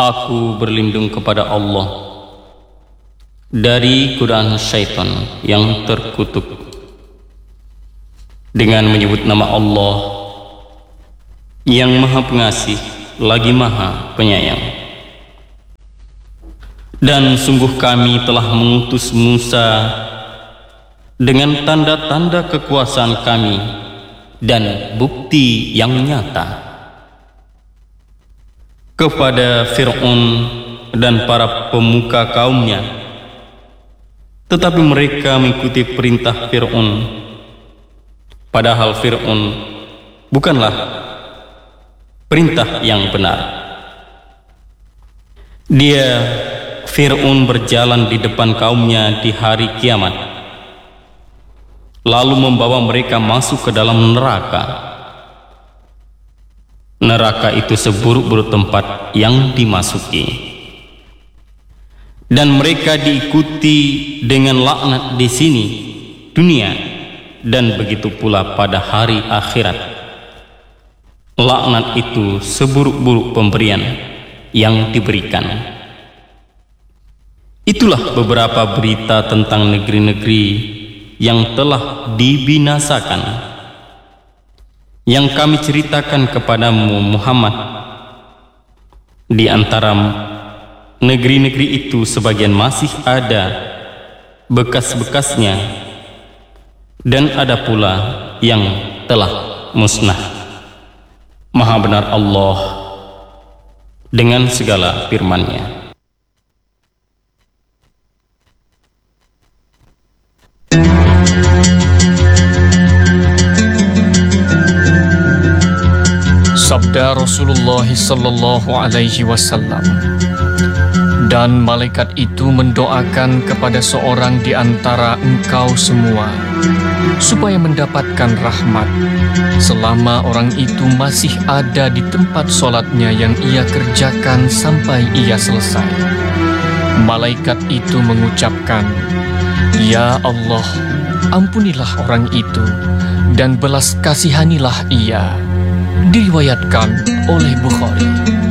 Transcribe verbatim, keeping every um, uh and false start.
Aku berlindung kepada Allah dari godaan syaitan yang terkutuk dengan menyebut nama Allah yang Maha Pengasih lagi Maha Penyayang. Dan sungguh kami telah mengutus Musa dengan tanda-tanda kekuasaan kami dan bukti yang nyata kepada Fir'aun dan para pemuka kaumnya, tetapi mereka mengikuti perintah Fir'aun, padahal Fir'aun bukanlah perintah yang benar. Dia Fir'aun berjalan di depan kaumnya di hari kiamat, lalu membawa mereka masuk ke dalam neraka. Neraka itu seburuk-buruk tempat yang dimasuki, dan mereka diikuti dengan laknat di sini dunia, dan begitu pula pada hari akhirat. Laknat itu seburuk-buruk pemberian yang diberikan. Itulah beberapa berita tentang negeri-negeri yang telah dibinasakan, yang kami ceritakan kepadamu Muhammad. Di antara negeri-negeri itu sebagian masih ada bekas-bekasnya, dan ada pula yang telah musnah. Maha benar Allah dengan segala firman-Nya. Sabda Rasulullah sallallahu alaihi wasallam, dan malaikat itu mendoakan kepada seorang di antara engkau semua supaya mendapatkan rahmat selama orang itu masih ada di tempat solatnya yang ia kerjakan sampai ia selesai. Malaikat itu mengucapkan, "Ya Allah, ampunilah orang itu dan belas kasihanilah ia." Diriwayatkan oleh Bukhari.